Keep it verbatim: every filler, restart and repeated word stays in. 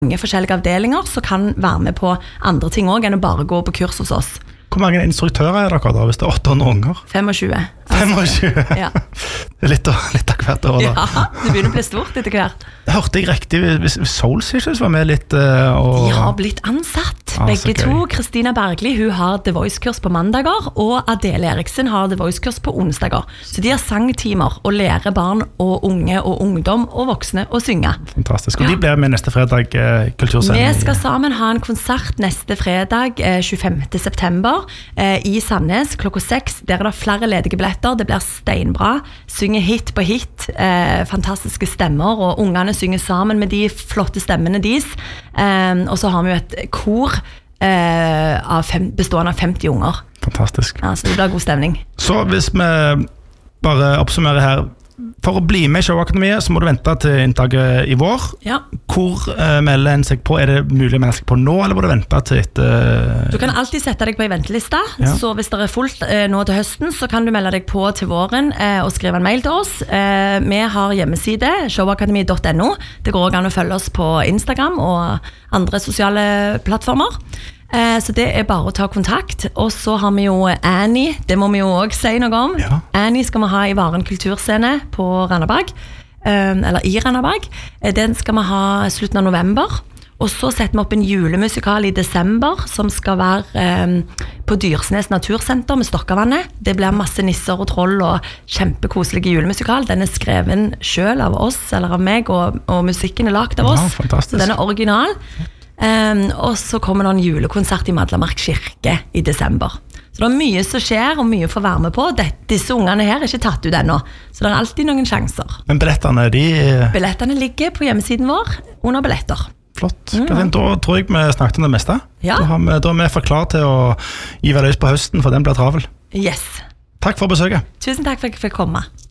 mange forskjellige avdelinger som kan være med på andre ting også enn å bare gå på kurs hos oss. Hvor mange instruktører er dere da, hvis det er åtte hundre unger? tjuefem. tjuefem? Ja. Det er litt, litt av hvert år da. Ja, det begynner å bli stort etter hvert. Hørte jeg riktig, hvis Soul Sisters var med litt uh, og... De har blitt ansatt, ah, begge to. Kristina Bergli, hun har The Voice-kurs på mandager, og Adele Eriksen har The Voice-kurs på onsdager. Så de har sangtimer og lærer barn og unge og ungdom og voksne å synge. Fantastisk, og ja. de blir med neste fredag uh, kultursending. Vi skal sammen ha en konsert neste fredag, uh, tjuefemte september, uh, i Sandnes, klokka seks. Der er det flere ledige billetter, det blir steinbra, synger hit på hit, uh, fantastiske stemmer, og ungene synger sammen med de flotte stemmene deres. Um, og så har vi jo et kor uh, av fem, bestående av femti unger. Fantastisk. Ja, så det blir god stemning. Så hvis vi bare oppsummerer her, for å bli med i Showakademiet så må du vente til inntaket i vår. Ja. Hvor uh, melder en seg på? Er det mulig å melde seg på nå, eller må du vente til etter... Du kan alltid sette deg på en venteliste, ja. Så hvis det er fullt uh, nå til høsten, så kan du melde deg på til våren uh, og skrive en mail til oss. Uh, vi har hjemmeside, showakademi punktum no. Det går også an å følge oss på Instagram og andre sosiale plattformer. Uh, så det er bare å ta kontakt. Og så har vi jo Annie, det må vi jo også si noe om. Ja. Annie skal vi ha i Varen kulturscene på Randaberg, uh, eller i Randaberg. Uh, den skal vi ha i slutten av november. Og så setter vi opp en julemusikal i desember, som skal være um, på Dyrsnes Natursenter med Stokkavannet. Det blir masse nisser og troll og kjempekoselige julemusikal. Den er skreven selv av oss, eller av meg, og, og musikken er lagt av oss. Ja, fantastisk. Så den er original. Um, og så kommer det en julekonsert i Madlamark kirke i desember. Så det er mye som skjer, og mye får være med på. Dette, disse ungene her er ikke tatt ut ennå, så det er alltid noen sjanser. Men billettene, de... Billettene ligger på hjemmesiden vår under billetter. Flott. Mm. Da tror jeg vi snakket om det meste. Ja. Da, har vi, da er vi for klar til å gi løs på høsten, for den blir travel. Yes. Takk for besøket. Tusen takk for at jeg fikk komme.